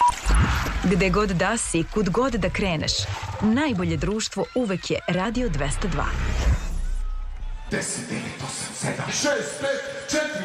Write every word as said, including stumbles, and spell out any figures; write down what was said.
Gde god da si, kud god da kreneš, najbolje društvo uvek je Radio dvesta dva. deset, devet, osam, sedam, šest, pet, četiri,